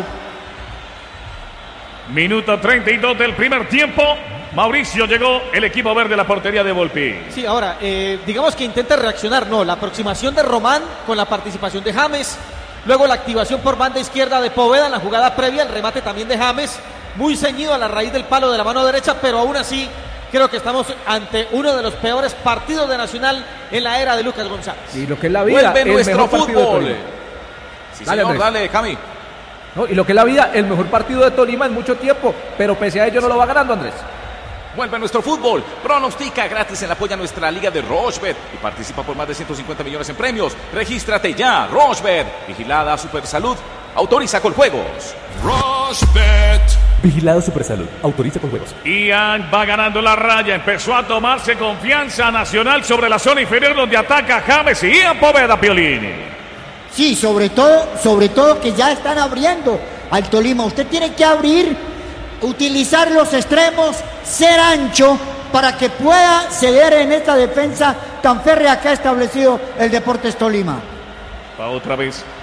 Minuto 32 del primer tiempo. Mauricio, llegó el equipo verde a la portería de Volpi. Sí, ahora, digamos que intenta reaccionar, no, la aproximación de Román con la participación de James, luego la activación por banda izquierda de Poveda en la jugada previa, el remate también de James, muy ceñido a la raíz del palo de la mano derecha, pero aún así creo que estamos ante uno de los peores partidos de Nacional en la era de Lucas González. Y lo que es la vida, vuelve nuestro fútbol. Sí, dale, señor, dale, Cami. No, y lo que es la vida, el mejor partido de Tolima en mucho tiempo, pero pese a ello no lo va ganando, Andrés. Vuelve nuestro fútbol. Pronostica gratis en la apoya nuestra liga de Rochebet y participa por más de 150 millones en premios. Regístrate ya, Rochebet. Vigilada Supersalud. Autoriza con juegos. Rochebet. Vigilado Supersalud. Autoriza con juegos. Ian va ganando la raya. Empezó a tomarse confianza Nacional sobre la zona inferior donde ataca James y Ian Poveda, Piolini. Sí, sobre todo que ya están abriendo al Tolima. Usted tiene que abrir, utilizar los extremos, ser ancho para que pueda ceder en esta defensa tan férrea que ha establecido el Deportes Tolima. Va otra vez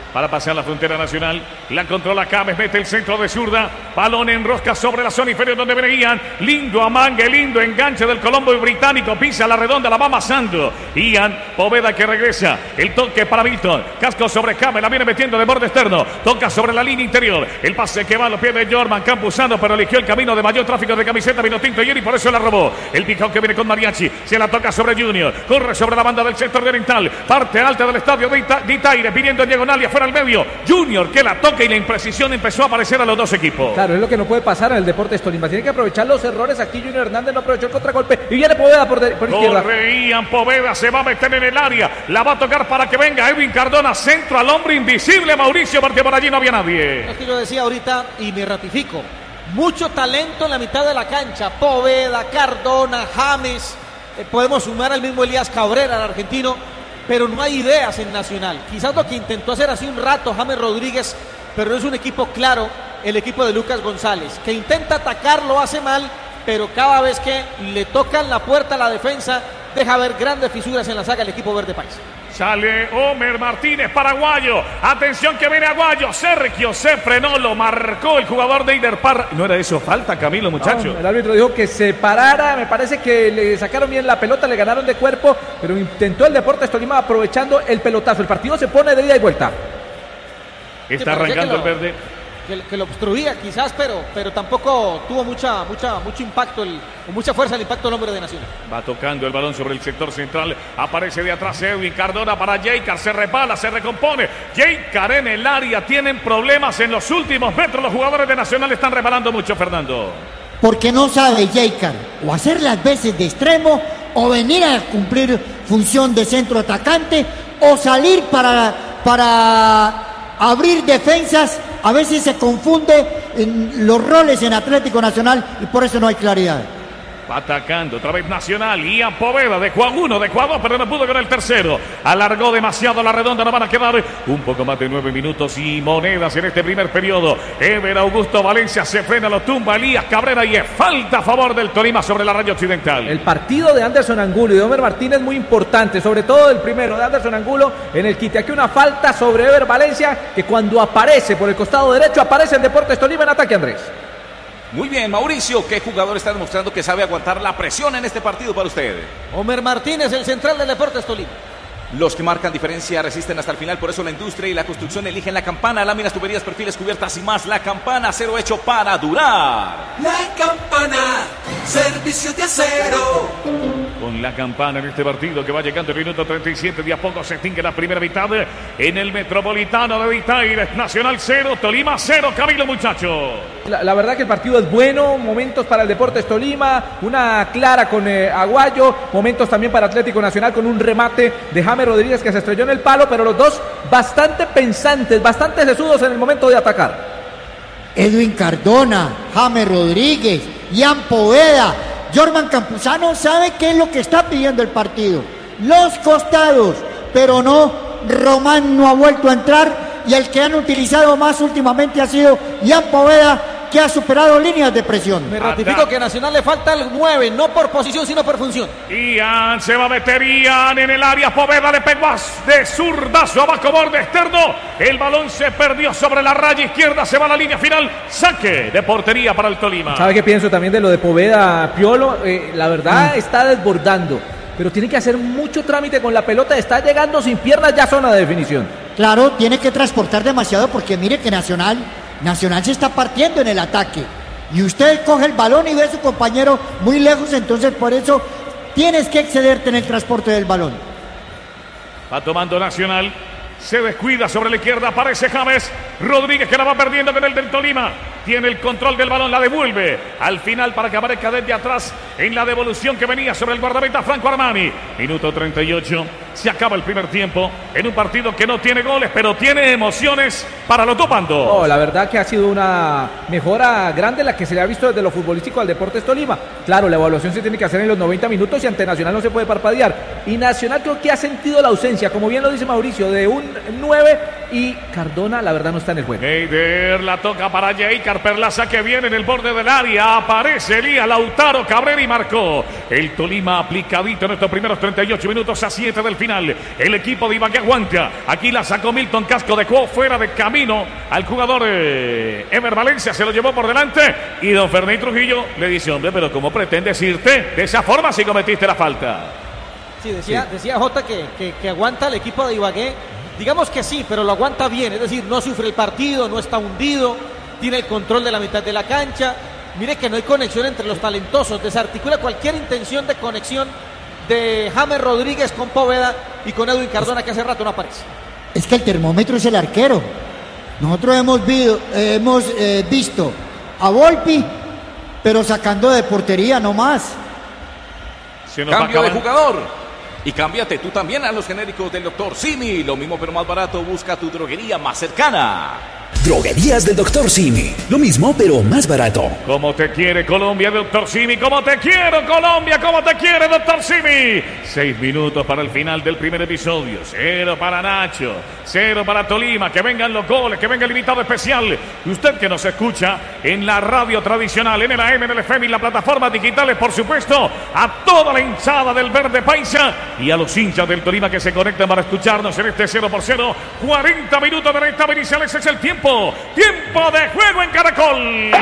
para pasar la frontera nacional. La controla James, mete el centro de zurda. Balón en rosca sobre la zona inferior donde viene Ian. Lindo amangue, lindo enganche del Colombo británico. Pisa la redonda, la va amasando. Ian Poveda que regresa. El toque para Milton. Casco sobre James, la viene metiendo de borde externo. Toca sobre la línea interior. El pase que va a los pies de Jorman Campuzano, pero eligió el camino de mayor tráfico de camiseta Vinotinto y por eso la robó. El picón que viene con Mariachi. Se la toca sobre Junior. Corre sobre la banda del sector de oriental. Parte alta del estadio de Itaire. Pidiendo diagonal y afuera al medio. Junior que la toca y la imprecisión empezó a aparecer a los dos equipos. Claro, es lo que no puede pasar en el Deportes Tolima. Tiene que aprovechar los errores. Aquí Junior Hernández no aprovechó el contragolpe y viene Poveda por izquierda. Correían, Poveda se va a meter en el área. La va a tocar para que venga Edwin Cardona. Centro al hombre invisible, Mauricio, porque por allí no había nadie. Es que yo decía ahorita y me ratifico. Mucho talento en la mitad de la cancha. Poveda, Cardona, James. Podemos sumar al mismo Elías Cabrera, el argentino. Pero no hay ideas en Nacional. Quizás lo que intentó hacer hace un rato James Rodríguez, pero no es un equipo claro, el equipo de Lucas González, que intenta atacar, lo hace mal, pero cada vez que le tocan la puerta a la defensa, deja ver grandes fisuras en la saga el equipo verde país. Sale Homer Martínez, paraguayo. Atención que viene Aguayo. Sergio se frenó, lo marcó el jugador de Iderpar. ¿No era eso falta, Camilo, muchacho? No, el árbitro dijo que se parara. Me parece que le sacaron bien la pelota, le ganaron de cuerpo, pero intentó el Deportes Tolima aprovechando el pelotazo. El partido se pone de ida y vuelta. Está arrancando el verde. Que lo obstruía quizás, pero tampoco tuvo mucho impacto, mucha fuerza el impacto del hombre de Nacional. Va tocando el balón sobre el sector central. Aparece de atrás Edwin Cardona para Jaycar. Se repala, se recompone. Jaycar en el área. Tienen problemas en los últimos metros. Los jugadores de Nacional están reparando mucho, Fernando. Porque no sabe Jaycar o hacer las veces de extremo o venir a cumplir función de centro atacante o salir para abrir defensas. A veces se confunde en los roles en Atlético Nacional y por eso no hay claridad. Va atacando otra vez Nacional. Ian Poveda dejó a uno, dejó a dos, pero no pudo con el tercero. Alargó demasiado la redonda. No van a quedar un poco más de 9 minutos y monedas en este primer periodo. Ever Augusto Valencia se frena, lo tumba Elías Cabrera y es falta a favor del Tolima sobre la raya occidental. El partido de Anderson Angulo y de Homer Martínez muy importante, sobre todo el primero de Anderson Angulo en el quite. Aquí una falta sobre Ever Valencia que cuando aparece por el costado derecho aparece el Deportes Tolima en ataque, Andrés. Muy bien, Mauricio, ¿qué jugador está demostrando que sabe aguantar la presión en este partido para usted? Homer Martínez, el central del Deportes Tolima. Los que marcan diferencia resisten hasta el final, por eso la industria y la construcción eligen la Campana, láminas, tuberías, perfiles, cubiertas y más. La Campana, acero hecho para durar. La Campana, servicio de acero. Con la Campana en este partido que va llegando el minuto 37, de a poco se extingue la primera mitad en el Metropolitano de Itaire. Nacional 0, Tolima 0, Camilo, muchacho. La verdad que el partido es bueno, momentos para el Deportes Tolima, una clara con Aguayo, momentos también para Atlético Nacional con un remate de James Rodríguez que se estrelló en el palo, pero los dos bastante pensantes, bastante sesudos en el momento de atacar. Edwin Cardona, James Rodríguez, Ian Poveda, Jorman Campuzano sabe qué es lo que está pidiendo el partido. Los costados, pero no, Román no ha vuelto a entrar y el que han utilizado más últimamente ha sido Ian Poveda, que ha superado líneas de presión. Me ratifico que a Nacional le falta el 9, no por posición sino por función. Ian se va a meter, Ian en el área. Poveda le pegó de zurdazo abajo, borde externo. El balón se perdió sobre la raya izquierda, se va a la línea final. Saque de portería para el Tolima. ¿Sabe qué pienso también de lo de Poveda, Piolo? La verdad está desbordando, pero tiene que hacer mucho trámite con la pelota. Está llegando sin piernas, ya zona de definición. Claro, tiene que transportar demasiado porque mire que Nacional se está partiendo en el ataque y usted coge el balón y ve a su compañero muy lejos, entonces por eso tienes que excederte en el transporte del balón. Va tomando Nacional, se descuida sobre la izquierda, aparece James Rodríguez que la va perdiendo con el del Tolima. Tiene el control del balón, la devuelve al final para que aparezca desde atrás en la devolución que venía sobre el guardameta Franco Armani. Minuto 38, se acaba el primer tiempo en un partido que no tiene goles, pero tiene emociones para los dos bandos. Oh, la verdad que ha sido una mejora grande la que se le ha visto desde lo futbolístico al Deportes Tolima. Claro, la evaluación se tiene que hacer en los 90 minutos y ante Nacional no se puede parpadear. Y Nacional creo que ha sentido la ausencia, como bien lo dice Mauricio, de un 9 y Cardona la verdad no está en el juego. Heider la toca para Yeikar Perlaza que viene en el borde del área. Aparece Elías Lautaro Cabrera y marcó. El Tolima aplicadito en estos primeros 38 minutos a 7 del final. El equipo de Ibagué aguanta. Aquí la sacó Milton Casco, dejó fuera de camino al jugador Ever Valencia, se lo llevó por delante y don Fernández Trujillo le dice: hombre, pero ¿cómo pretendes irte de esa forma si cometiste la falta? Sí, decía Jota que aguanta el equipo de Ibagué. Digamos que sí, pero lo aguanta bien, es decir, no sufre el partido, no está hundido, tiene el control de la mitad de la cancha. Mire que no hay conexión entre los talentosos, desarticula cualquier intención de conexión de James Rodríguez con Poveda y con Edwin Cardona, que hace rato no aparece. Es que el termómetro es el arquero. Nosotros hemos visto a Volpi, pero sacando de portería no más. Cambio de jugador. Y cámbiate tú también a los genéricos del Dr. Simi. Lo mismo pero más barato. Busca tu droguería más cercana. Droguerías del Dr. Simi. Lo mismo, pero más barato. Como te quiere Colombia, Dr. Simi. Como te quiero Colombia. Como te quiere Dr. Simi. 6 minutos para el final del primer episodio. 0 para Nacho. 0 para Tolima. Que vengan los goles. Que venga el invitado especial. Y usted que nos escucha en la radio tradicional, en el AM, en el FM y en las plataformas digitales, por supuesto, a toda la hinchada del Verde Paisa y a los hinchas del Tolima que se conectan para escucharnos en este 0-0. 40 minutos de la etapa inicial. Ese es el tiempo. Tiempo de juego en Caracol.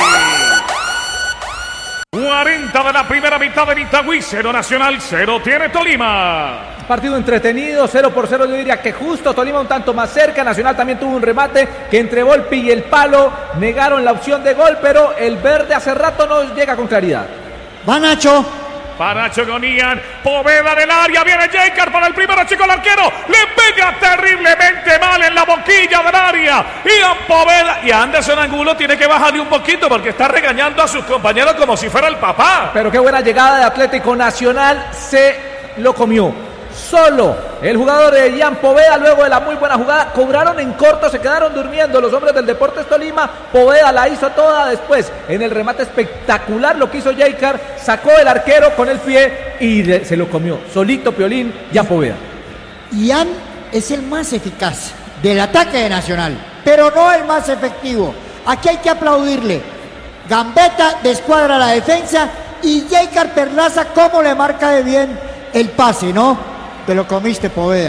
40 de la primera mitad de Itagüí. 0 Nacional, 0 tiene Tolima. Partido entretenido, 0-0. Yo diría que justo. Tolima un tanto más cerca. Nacional también tuvo un remate que entre Volpi y el palo negaron la opción de gol, pero el verde hace rato no llega con claridad. Va Nacho. Para Nacho con Ian, Poveda del área, viene Yeikar para el primero, chico el arquero, le pega terriblemente mal en la boquilla del área, Ian Poveda, y Anderson Angulo tiene que bajarle un poquito porque está regañando a sus compañeros como si fuera el papá. Pero qué buena llegada de Atlético Nacional, se lo comió. Solo el jugador de Ian Poveda, luego de la muy buena jugada, cobraron en corto, se quedaron durmiendo los hombres del Deportes Tolima. Poveda la hizo toda después. En el remate espectacular lo que hizo Yeikar, sacó el arquero con el pie y se lo comió. Solito Piolín, Ian Poveda. Ian es el más eficaz del ataque de Nacional, pero no el más efectivo. Aquí hay que aplaudirle. Gambetta descuadra la defensa y Yeikar Perlaza cómo le marca de bien el pase, ¿no? Te lo comiste, Poveda.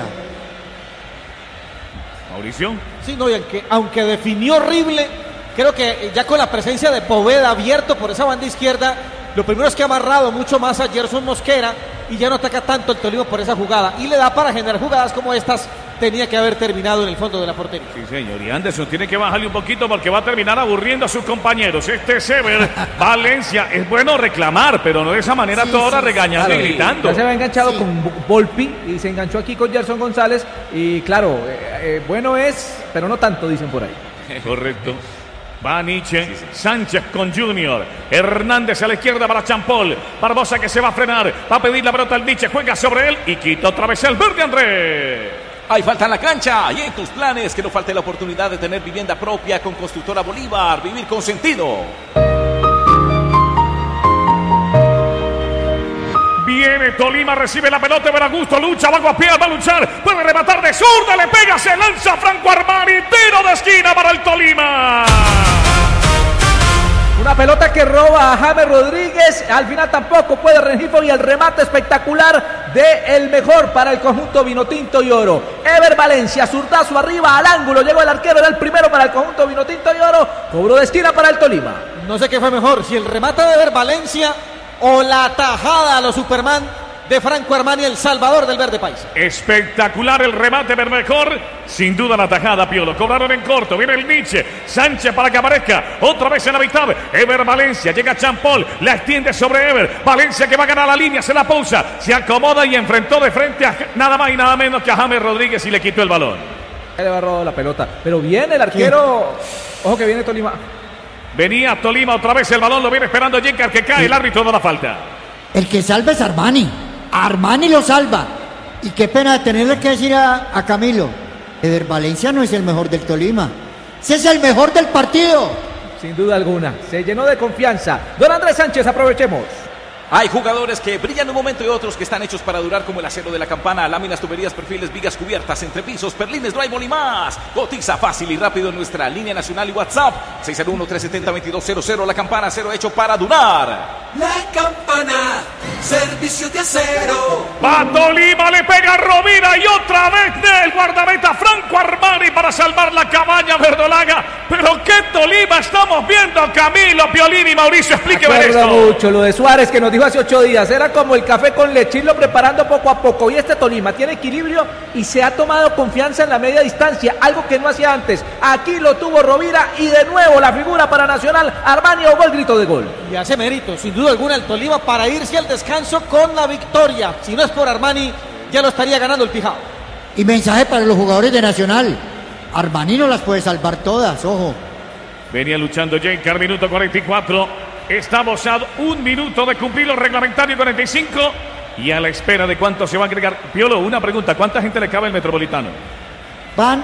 Mauricio. Sí, no, y aunque definió horrible, creo que ya con la presencia de Poveda abierto por esa banda izquierda, lo primero es que ha amarrado mucho más a Gerson Mosquera y ya no ataca tanto el Tolima por esa jugada. Y le da para generar jugadas como estas. Tenía que haber terminado en el fondo de la portería. Sí, señor. Y Anderson tiene que bajarle un poquito porque va a terminar aburriendo a sus compañeros. Este Sever Valencia. Es bueno reclamar, pero no de esa manera toda hora regañando y gritando. Ya se había enganchado con Volpi y se enganchó aquí con Gerson González. Y claro, bueno es, pero no tanto, dicen por ahí. Correcto. Va Nietzsche, Sánchez con Junior, Hernández a la izquierda para Champol, Barbosa que se va a frenar, va a pedir la pelota al Nietzsche, juega sobre él y quita otra vez el verde Andrés. Hay falta en la cancha y en tus planes que no falte la oportunidad de tener vivienda propia con Constructora Bolívar, vivir con sentido. Viene Tolima, recibe la pelota, Veragusto, lucha, va a guapear, va a luchar, puede rematar de zurda, le pega, se lanza Franco Armani, tiro de esquina para el Tolima. Una pelota que roba a James Rodríguez, al final tampoco puede Rengifo y el remate espectacular de el mejor para el conjunto vinotinto y oro. Ever Valencia, zurdazo arriba al ángulo, llegó el arquero, era el primero para el conjunto vinotinto y oro, cobró de esquina para el Tolima. No sé qué fue mejor, si el remate de Ever Valencia o la tajada a los Superman de Franco Armani, el salvador del Verde Paisa. Espectacular el remate, mejor, sin duda la tajada, Piolo. Cobraron en corto, viene el Nietzsche, Sánchez para que aparezca, otra vez en la mitad, Ever Valencia, llega Champol, la extiende sobre Ever, Valencia que va a ganar la línea, se la pausa, se acomoda y enfrentó de frente a nada más y nada menos que a James Rodríguez y le quitó el balón. Le agarró la pelota, pero viene el arquero, ojo que viene Tolima. Venía Tolima otra vez, el balón lo viene esperando Yeikar que cae, el árbitro no da falta. El que salva es Armani. Armani lo salva. Y qué pena tenerle que decir a Camilo, Ever Valencia no es el mejor del Tolima, ese es el mejor del partido. Sin duda alguna, se llenó de confianza. Don Andrés Sánchez, aprovechemos. Hay jugadores que brillan un momento y otros que están hechos para durar, como el acero de la campana, láminas, tuberías, perfiles, vigas cubiertas, entrepisos, perlines, drywall y más. Cotiza fácil y rápido en nuestra línea nacional y WhatsApp 601-370-2200. La Campana, acero hecho para durar. La Campana, servicio de acero. Va Tolima, le pega a Rovira y otra vez del guardameta Franco Armani para salvar la cabaña verdolaga. Pero qué Tolima estamos viendo, Camilo, Piolín y Mauricio, explíqueme esto. Mucho lo de Suárez, que nos dijo hace 8 días, era como el café con leche, irlo preparando poco a poco. Y este Tolima tiene equilibrio y se ha tomado confianza en la media distancia, algo que no hacía antes. Aquí lo tuvo Rovira y de nuevo la figura para Nacional. Armani ahogó el grito de gol. Y hace mérito, sin duda alguna, el Tolima para irse al descanso con la victoria. Si no es por Armani, ya lo estaría ganando el Pijao. Y mensaje para los jugadores de Nacional. Armani no las puede salvar todas, ojo. Venía luchando Jencar, minuto 44. Estamos a 1 minuto de cumplir el reglamentario 45 y a la espera de cuánto se va a agregar. Piolo, una pregunta, ¿cuánta gente le cabe el Metropolitano? Van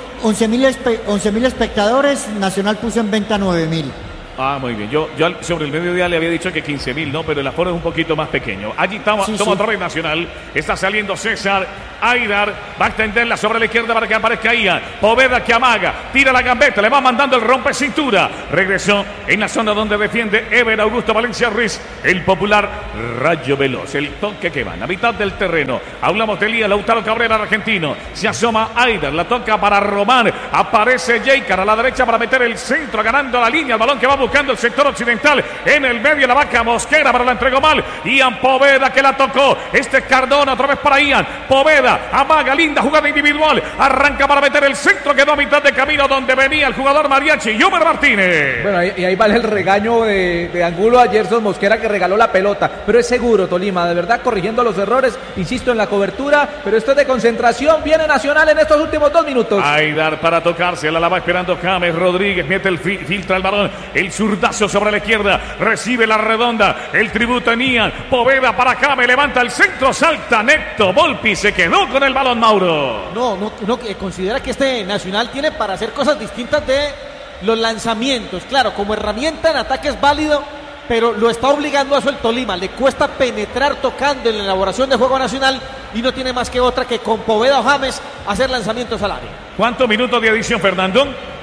11.000 espectadores, Nacional puso en venta 9.000. Ah, muy bien. Yo sobre el mediodía le había dicho que 15.000, ¿no? Pero el aforo es un poquito más pequeño. Allí toma otra vez Nacional. Está saliendo César. Aidar va a extenderla sobre la izquierda para que aparezca Ian. Poveda que amaga. Tira la gambeta. Le va mandando el rompe cintura. Regresó en la zona donde defiende Ever Augusto Valencia Ruiz. El popular Rayo Veloz. El toque que va a mitad del terreno. Hablamos de Elías Lautaro Cabrera, argentino. Se asoma Aidar. La toca para Román. Aparece Jeicar a la derecha para meter el centro. Ganando la línea. El balón que va buscando el sector occidental. En el medio la vaca Mosquera, pero la entregó mal. Ian Poveda que la tocó. Este Cardona otra vez para Ian. Poveda amaga, linda jugada individual. Arranca para meter el centro. Quedó a mitad de camino donde venía el jugador Mariachi y Homer Martínez. Bueno, y ahí vale el regaño de Angulo a Gerson Mosquera, que regaló la pelota. Pero es seguro Tolima, de verdad, corrigiendo los errores. Insisto en la cobertura, pero esto es de concentración. Viene Nacional en estos últimos 2 minutos. Aidar para tocarse, la va esperando James Rodríguez. Mete filtra el balón. El zurdazo sobre la izquierda. Recibe la redonda. El tributo en Ian. Poveda para James. Levanta el centro. Salta Neto. Volpi se quedó con el balón, Mauro. No, considera que este Nacional tiene para hacer cosas distintas de los lanzamientos. Claro, como herramienta en ataque es válido, pero lo está obligando a eso el Tolima. Le cuesta penetrar tocando en la elaboración de juego Nacional y no tiene más que otra que con Poveda o James hacer lanzamientos al área. ¿Cuántos minutos de adición, Fernando?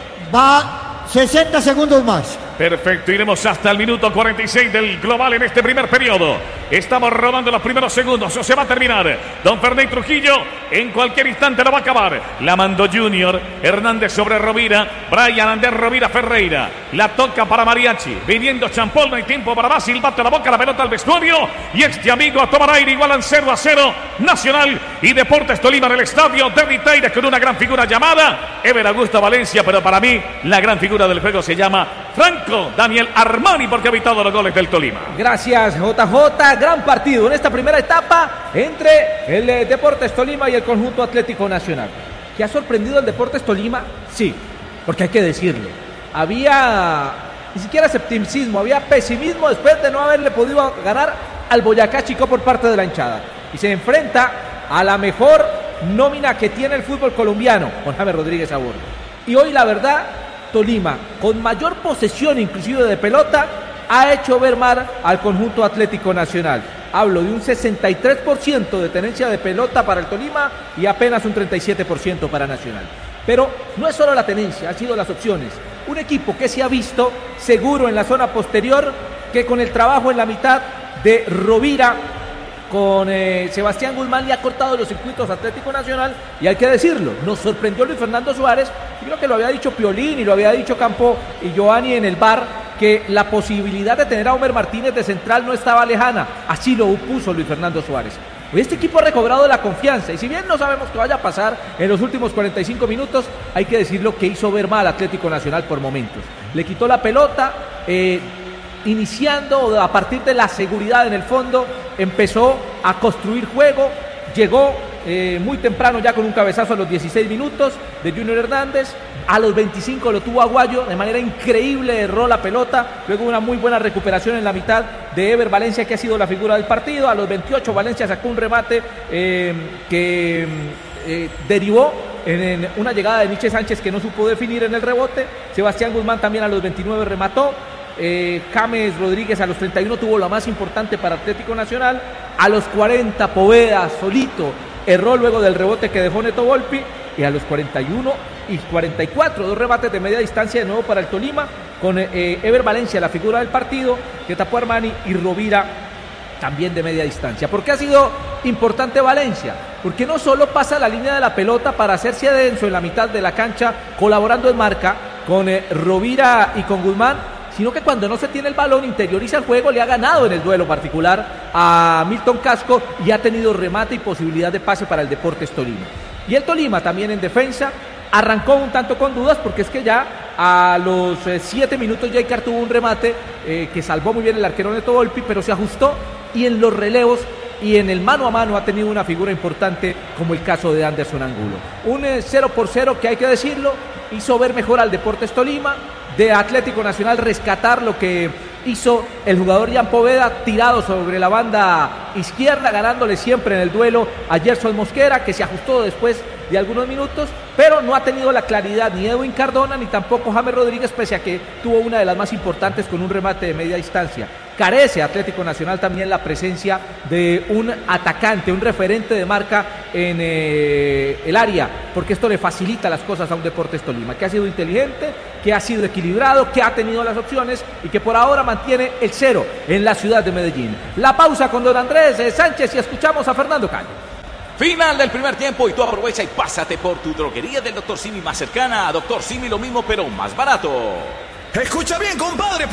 Va 60 segundos más. Perfecto, iremos hasta el minuto 46 del global en este primer periodo. Estamos rodando los primeros segundos, o se va a terminar. Don Fernando Trujillo en cualquier instante lo va a acabar. La mandó Junior, Hernández sobre Rovira, Brian Ander Rovira Ferreira. La toca para Mariachi, viniendo Champol, no hay tiempo para más. Silbato la boca, la pelota al vestuario. Y este amigo a tomar aire, igualan 0-0. Nacional y Deportes Tolima en el estadio de Viteira con una gran figura llamada Ever Augusto Valencia, pero para mí la gran figura del juego se llama Franco Daniel Armani, porque ha evitado los goles del Tolima. Gracias, JJ. Gran partido en esta primera etapa entre el Deportes Tolima y el conjunto Atlético Nacional. ¿Que ha sorprendido el Deportes Tolima? Sí, porque hay que decirlo. Había ni siquiera escepticismo, había pesimismo después de no haberle podido ganar al Boyacá Chico por parte de la hinchada. Y se enfrenta a la mejor nómina que tiene el fútbol colombiano, con James Rodríguez a bordo. Y hoy, la verdad, Tolima, con mayor posesión inclusive de pelota, ha hecho ver mal al conjunto Atlético Nacional. Hablo de un 63% de tenencia de pelota para el Tolima y apenas un 37% para Nacional. Pero no es solo la tenencia, han sido las opciones. Un equipo que se ha visto seguro en la zona posterior, que con el trabajo en la mitad de Rovira, con Sebastián Guzmán, le ha cortado los circuitos Atlético Nacional. Y hay que decirlo, nos sorprendió Luis Fernando Suárez. Yo creo que lo había dicho Piolín y lo había dicho Campo y Giovanni en el bar, que la posibilidad de tener a Homer Martínez de central no estaba lejana. Así lo puso Luis Fernando Suárez. Hoy este equipo ha recobrado la confianza, y si bien no sabemos qué vaya a pasar en los últimos 45 minutos, hay que decirlo que hizo ver mal Atlético Nacional por momentos. Le quitó la pelota, iniciando a partir de la seguridad en el fondo, empezó a construir juego, llegó muy temprano ya con un cabezazo a los 16 minutos de Junior Hernández. A los 25 lo tuvo Aguayo, de manera increíble erró la pelota, luego una muy buena recuperación en la mitad de Ever Valencia, que ha sido la figura del partido. A los 28 Valencia sacó un remate que derivó en una llegada de Miche Sánchez, que no supo definir en el rebote. Sebastián Guzmán también a los 29 remató. James Rodríguez a los 31 tuvo la más importante para Atlético Nacional. A los 40 Poveda solito erró luego del rebote que dejó Neto Volpi. Y a los 41 y 44, 2 rebates de media distancia de nuevo para el Tolima, con Ever Valencia, la figura del partido, que tapó a Armani, y Rovira también de media distancia. ¿Por qué ha sido importante Valencia? Porque no solo pasa la línea de la pelota para hacerse denso en la mitad de la cancha, colaborando en marca con Rovira y con Guzmán, sino que cuando no se tiene el balón, interioriza el juego, le ha ganado en el duelo particular a Milton Casco y ha tenido remate y posibilidad de pase para el Deportes Tolima. Y el Tolima también en defensa arrancó un tanto con dudas, porque es que ya a los 7 minutos Jaicar tuvo un remate que salvó muy bien el arquero Neto Volpi, pero se ajustó, y en los relevos y en el mano a mano ha tenido una figura importante, como el caso de Anderson Angulo. Un 0-0 que, hay que decirlo, hizo ver mejor al Deportes Tolima. De Atlético Nacional rescatar lo que hizo el jugador Jan Poveda, tirado sobre la banda izquierda, ganándole siempre en el duelo a Gerson Mosquera, que se ajustó después de algunos minutos, pero no ha tenido la claridad ni Edwin Cardona ni tampoco James Rodríguez, pese a que tuvo una de las más importantes con un remate de media distancia. Carece Atlético Nacional también la presencia de un atacante, un referente de marca en el área, porque esto le facilita las cosas a un Deportes Tolima, que ha sido inteligente, que ha sido equilibrado, que ha tenido las opciones y que por ahora mantiene el 0 en la ciudad de Medellín. La pausa con don Andrés Sánchez y escuchamos a Fernando Calle. Final del primer tiempo, y tú aprovecha y pásate por tu droguería del Dr. Simi más cercana. Dr. Simi, lo mismo pero más barato. Escucha bien, compadre,